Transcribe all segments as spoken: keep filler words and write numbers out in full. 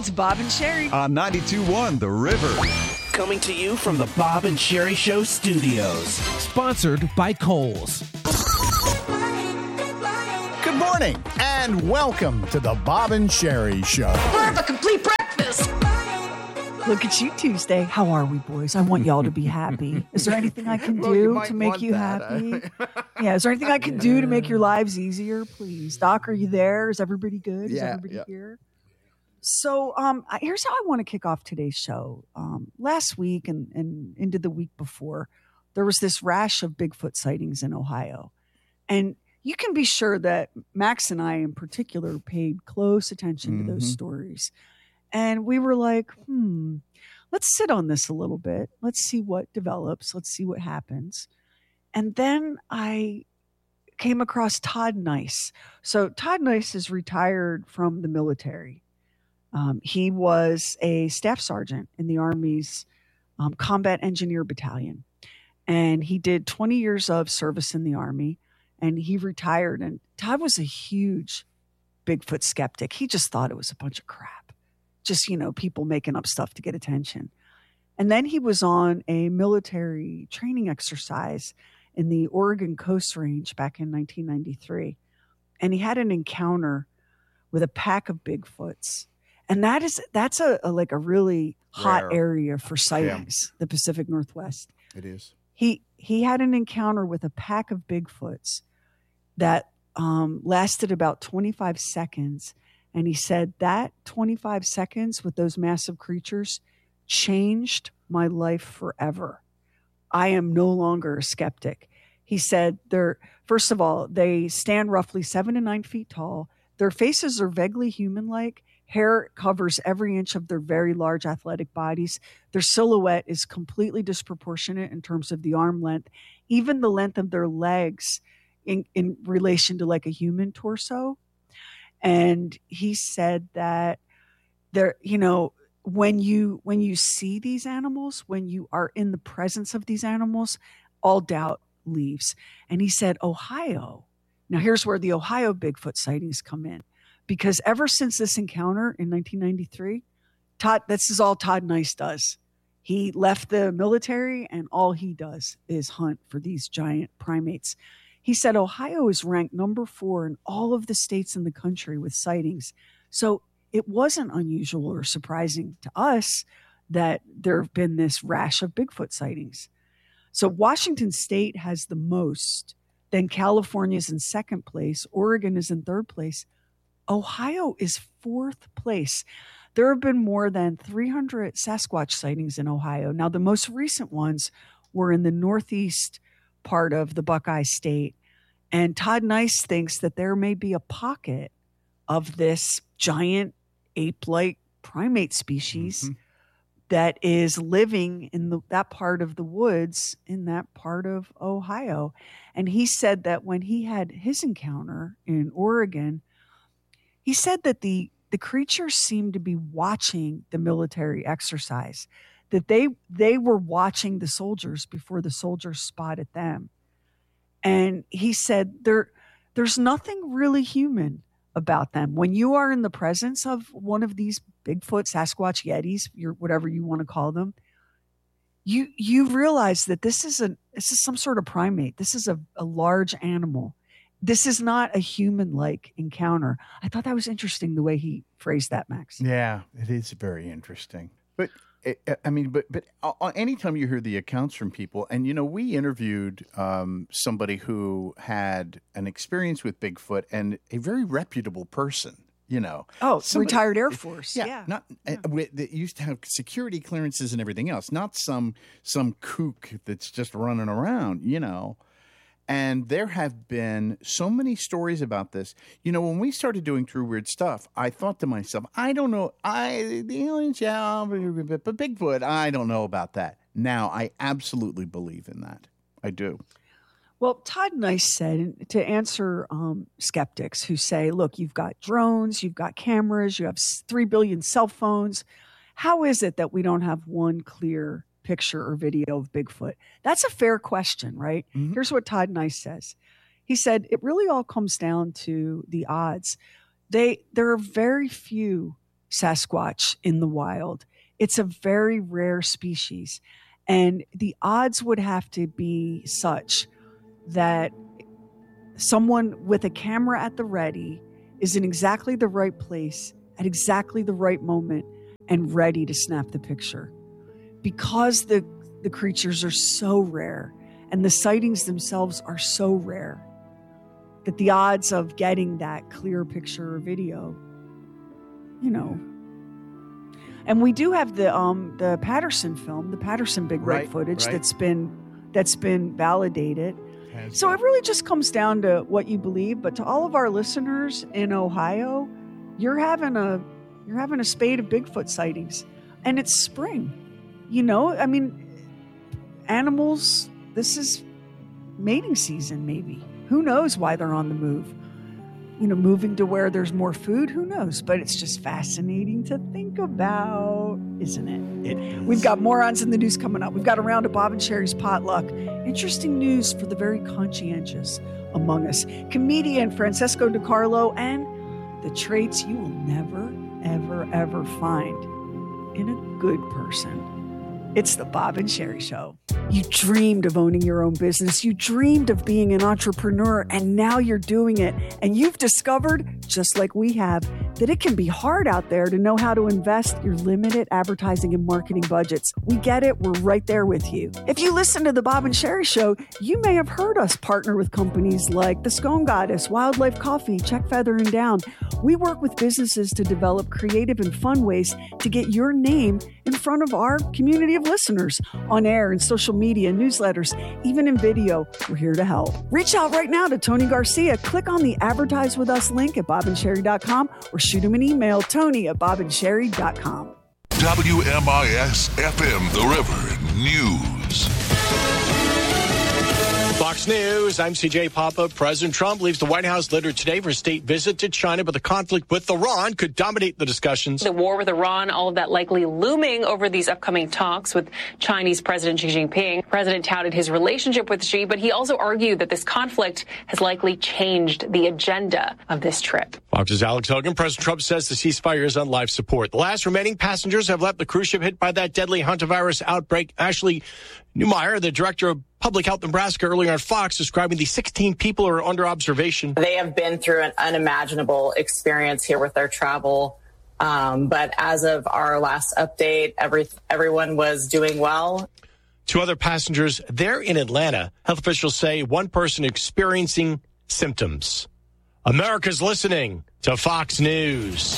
It's Bob and Sherry. On ninety-two point one The River. Coming to you from the Bob and Sherry Show studios. Sponsored by Kohl's. Good morning and welcome to the Bob and Sherry Show. We're the complete breakfast. Look at you, Tuesday. How are we, boys? I want y'all to be happy. Is there anything I can Well, you do might to make want you that. happy? Yeah, is there anything I can do to make your lives easier, please? Doc, are you there? Is everybody good? Is Yeah, everybody yeah. here? So um, I- here's how I want to kick off today's show. Um, last week and, and into the week before, there was this rash of Bigfoot sightings in Ohio. And you can be sure that Max and I in particular paid close attention to those Mhm. stories. And we were like, hmm, let's sit on this a little bit. Let's see what develops. Let's see what happens. And then I came across Todd Nice. So Todd Nice is retired from the military. Um, he was a staff sergeant in the Army's um, Combat Engineer Battalion. And he did twenty years of service in the Army. And he retired. And Todd was a huge Bigfoot skeptic. He just thought it was a bunch of crap. Just, you know, people making up stuff to get attention. And then he was on a military training exercise in the Oregon Coast Range back in nineteen ninety-three. And he had an encounter with a pack of Bigfoots. And that is, that's a, a like a really hot Rare. area for sightings, the Pacific Northwest. It is. He, he had an encounter with a pack of Bigfoots that um, lasted about twenty-five seconds. And he said that twenty-five seconds with those massive creatures changed my life forever. I am no longer a skeptic. He said they're, first of all, they stand roughly seven to nine feet tall. Their faces are vaguely human-like. Hair covers every inch of their very large athletic bodies. Their silhouette is completely disproportionate in terms of the arm length, even the length of their legs in, in relation to like a human torso. And he said that there, you know, when you when you see these animals, when you are in the presence of these animals, all doubt leaves. And he said, Ohio. Now here's where the Ohio Bigfoot sightings come in. Because ever since this encounter in nineteen ninety-three, Todd, this is all Todd Nice does. He left the military and all he does is hunt for these giant primates. He said Ohio is ranked number four in all of the states in the country with sightings. So it wasn't unusual or surprising to us that there have been this rash of Bigfoot sightings. So Washington State has the most. Then California's in second place. Oregon is in third place. Ohio is fourth place. There have been more than three hundred Sasquatch sightings in Ohio. Now, the most recent ones were in the northeast part of the Buckeye State. And Todd Nice thinks that there may be a pocket of this giant ape-like primate species Mhm. that is living in the, that part of the woods in that part of Ohio. And he said that when he had his encounter in Oregon, he said that the, the creatures seemed to be watching the military exercise, that they they were watching the soldiers before the soldiers spotted them. And he said there there's nothing really human about them. When you are in the presence of one of these Bigfoot, Sasquatch, Yetis, your whatever you want to call them, you you realize that this is a this is some sort of primate. This is a, a large animal. This is not a human-like encounter. I thought that was interesting the way he phrased that, Max. Yeah, it is very interesting. But eh, eh, I mean, but but uh, anytime you hear the accounts from people, and you know, we interviewed um, somebody who had an experience with Bigfoot and a very reputable person. You know, Oh, somebody- retired Air Force. Yeah, Yeah. not uh, with, that used to have security clearances and everything else. Not some some kook that's just running around. You know. And there have been so many stories about this. You know, when we started doing True Weird Stuff, I thought to myself, I don't know, I the aliens, yeah, but Bigfoot, I don't know about that. Now, I absolutely believe in that. I do. Well, Todd Nice said, to answer um, skeptics who say, look, you've got drones, you've got cameras, you have s- three billion cell phones. How is it that we don't have one clear picture or video of Bigfoot? That's a fair question, right? Mhm. Here's what Todd Nice says. He said, it really all comes down to the odds. They There are very few Sasquatch in the wild. It's a very rare species. And the odds would have to be such that someone with a camera at the ready is in exactly the right place at exactly the right moment and ready to snap the picture. Because the, the creatures are so rare and the sightings themselves are so rare that the odds of getting that clear picture or video, you know. And we do have the um the Patterson film, the Patterson Big Red Right, footage right. that's been that's been validated. Has So been. it really just comes down to what you believe. But to all of our listeners in Ohio, you're having a you're having a spate of Bigfoot sightings, and it's spring. You know, I mean, animals. This is mating season. Maybe who knows why they're on the move? You know, moving to where there's more food. Who knows? But it's just fascinating to think about, isn't it? It is. We've got morons in the news coming up. We've got a round of Bob and Sherry's potluck. Interesting news for the very conscientious among us. Comedian Francesco DiCarlo and the traits you will never, ever, ever find in a good person. It's the Bob and Sherry Show. You dreamed of owning your own business. You dreamed of being an entrepreneur, and now you're doing it. And you've discovered, just like we have, that it can be hard out there to know how to invest your limited advertising and marketing budgets. We get it. We're right there with you. If you listen to the Bob and Sherry Show, you may have heard us partner with companies like the Scone Goddess, Wildlife Coffee, Check Feather and Down. We work with businesses to develop creative and fun ways to get your name in front of our community of listeners on air and social media, newsletters, even in video. We're here to help. Reach out right now to Tony Garcia. Click on the Advertise With Us link at bob and sherry dot com or shoot him an email, Tony at bob and sherry dot com. W M I S F M The River News. Fox News, I'm C J Papa. President Trump leaves the White House later today for a state visit to China, but the conflict with Iran could dominate the discussions. The war with Iran, all of that likely looming over these upcoming talks with Chinese President Xi Jinping. The president touted his relationship with Xi, but he also argued that this conflict has likely changed the agenda of this trip. Fox's Alex Hogan. President Trump says the ceasefire is on life support. The last remaining passengers have left the cruise ship hit by that deadly hantavirus outbreak. Ashley Neumeyer, the director of Public Health Nebraska, earlier on Fox, describing the sixteen people who are under observation. They have been through an unimaginable experience here with their travel. Um, but as of our last update, every everyone was doing well. Two other passengers there in Atlanta. Health officials say one person experiencing symptoms. America's listening to Fox News.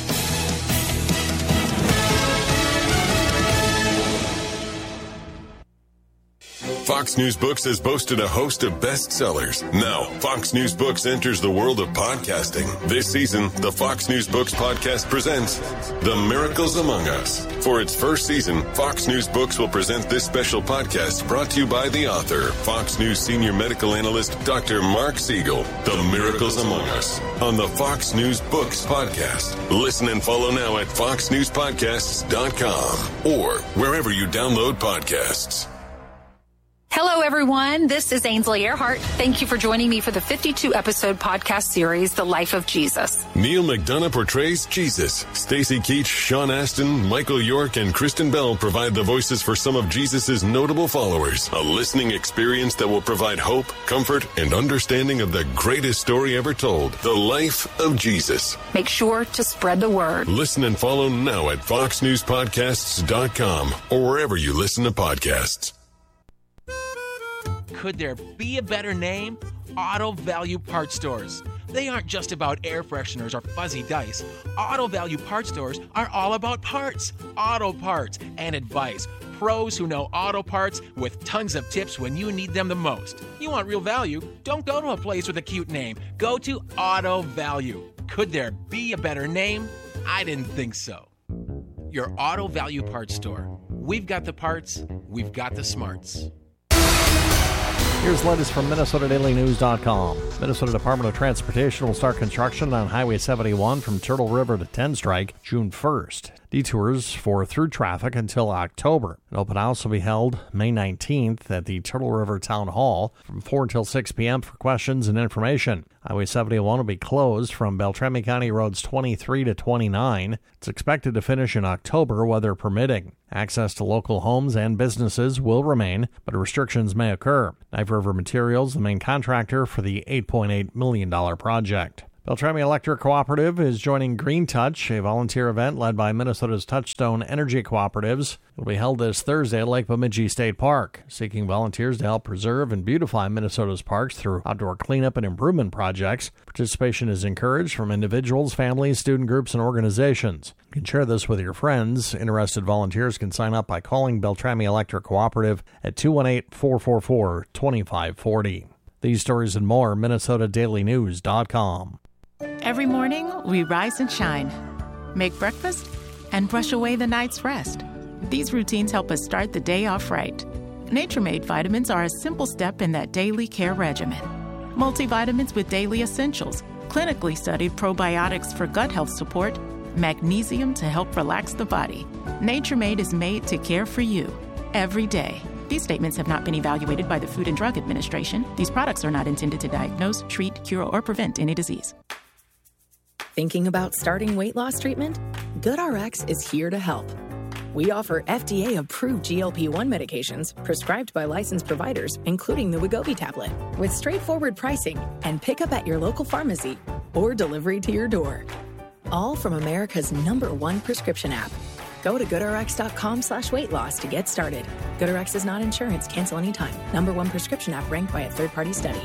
Fox News Books has boasted a host of bestsellers. Now, Fox News Books enters the world of podcasting. This season, the Fox News Books podcast presents The Miracles Among Us. For its first season, Fox News Books will present this special podcast brought to you by the author, Fox News senior medical analyst, Doctor Mark Siegel. The Miracles Among Us on the Fox News Books podcast. Listen and follow now at fox news podcasts dot com or wherever you download podcasts. Hello, everyone. This is Ainsley Earhart. Thank you for joining me for the fifty-two episode podcast series, The Life of Jesus. Neil McDonough portrays Jesus. Stacey Keach, Sean Astin, Michael York, and Kristen Bell provide the voices for some of Jesus' notable followers. A listening experience that will provide hope, comfort, and understanding of the greatest story ever told, the life of Jesus. Make sure to spread the word. Listen and follow now at fox news podcasts dot com or wherever you listen to podcasts. Could there be a better name? Auto Value Parts Stores. They aren't just about air fresheners or fuzzy dice. Auto Value Parts Stores are all about parts, auto parts, and advice. Pros who know auto parts with tons of tips when you need them the most. You want real value? Don't go to a place with a cute name. Go to Auto Value. Could there be a better name? I didn't think so. Your Auto Value Parts Store. We've got the parts, we've got the smarts. Here's the latest from Minnesota Daily News dot com. Minnesota Department of Transportation will start construction on Highway seventy-one from Turtle River to ten Strike June first. Detours for through traffic until October. An open house will be held May nineteenth at the Turtle River Town Hall from four until six p.m. for questions and information. Highway seventy-one will be closed from Beltrami County Roads twenty-three to twenty-nine. It's expected to finish in October, weather permitting. Access to local homes and businesses will remain, but restrictions may occur. Knife River Materials, the main contractor for the eight point eight million dollars project. Beltrami Electric Cooperative is joining Green Touch, a volunteer event led by Minnesota's Touchstone Energy Cooperatives. It will be beld this Thursday at Lake Bemidji State Park, seeking volunteers to help preserve and beautify Minnesota's parks through outdoor cleanup and improvement projects. Participation is encouraged from individuals, families, student groups, and organizations. You can share this with your friends. Interested volunteers can sign up by calling Beltrami Electric Cooperative at two one eight, four four four, two five four zero. These stories and more, Minnesota Daily News dot com. Every morning, we rise and shine, make breakfast, and brush away the night's rest. These routines help us start the day off right. Nature-Made vitamins are a simple step in that daily care regimen. Multivitamins with daily essentials, clinically studied probiotics for gut health support, magnesium to help relax the body. Nature-Made is made to care for you every day. These statements have not been evaluated by the Food and Drug Administration. These products are not intended to diagnose, treat, cure, or prevent any disease. Thinking about starting weight loss treatment? GoodRx is here to help. We offer F D A-approved G L P one medications prescribed by licensed providers, including the Wegovy tablet, with straightforward pricing and pickup at your local pharmacy or delivery to your door. All from America's number one prescription app. Go to GoodRx.com slash weight loss to get started. GoodRx is not insurance. Cancel anytime. Number one prescription app ranked by a third-party study.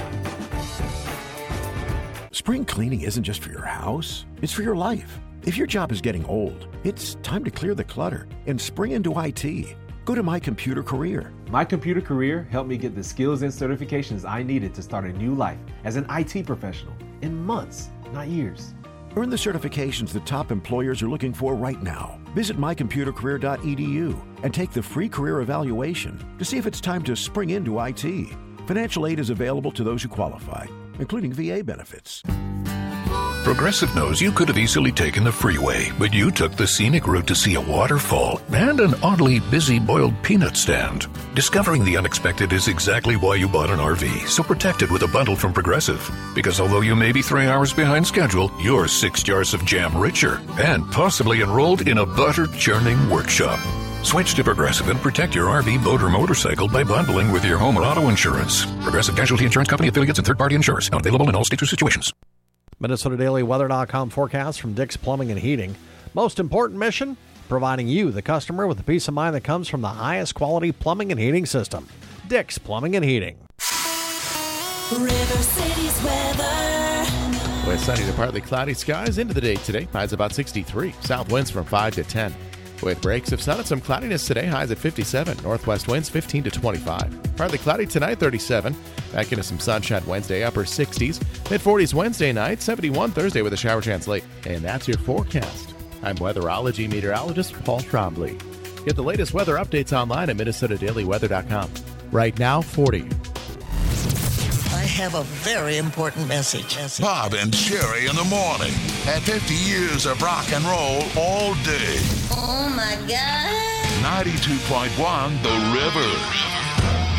Spring cleaning isn't just for your house, it's for your life. If your job is getting old, it's time to clear the clutter and spring into I T. Go to My Computer Career. My Computer Career helped me get the skills and certifications I needed to start a new life as an I T professional in months, not years. Earn the certifications that top employers are looking for right now. Visit my computer career dot e d u and take the free career evaluation to see if it's time to spring into I T. Financial aid is available to those who qualify, including V A benefits. Progressive knows you could have easily taken the freeway, but you took the scenic route to see a waterfall and an oddly busy boiled peanut stand. Discovering the unexpected is exactly why you bought an R V, so protect it with a bundle from Progressive. Because although you may be three hours behind schedule, you're six jars of jam richer and possibly enrolled in a butter-churning workshop. Switch to Progressive and protect your R V, boat, or motorcycle by bundling with your home or auto insurance. Progressive Casualty Insurance Company affiliates and third-party insurers. Not available in all states or situations. Minnesota Daily Weather dot com forecast from Dick's Plumbing and Heating. Most important mission? Providing you, the customer, with the peace of mind that comes from the highest quality plumbing and heating system. Dick's Plumbing and Heating. River City's weather. With sunny to partly cloudy skies into the day today. Highs about sixty-three. South winds from five to ten. With breaks of sun and some cloudiness today, highs at fifty-seven. Northwest winds fifteen to twenty-five. Partly cloudy tonight, thirty-seven. Back into some sunshine Wednesday, upper sixties. mid-forties Wednesday night, seventy-one Thursday with a shower chance late. And that's your forecast. I'm weatherology meteorologist Paul Trombley. Get the latest weather updates online at Minnesota Daily Weather dot com. Right now, forty. I have a very important message. Bob and Sherry in the morning. At fifty years of rock and roll all day. Oh, my God. ninety-two point one The River.